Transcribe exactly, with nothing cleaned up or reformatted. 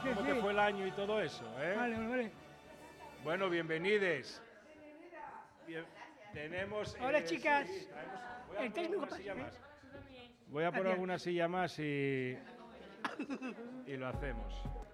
¿Cómo sí. te fue el año y todo eso? ¿eh? Vale, vale, vale. Bueno, bienvenides. Bien, tenemos... Hola, eh, chicas. sí, traemos- voy a El por técnico alguna pa- silla ¿eh? más. Voy a por Gracias. alguna silla más y, y lo hacemos.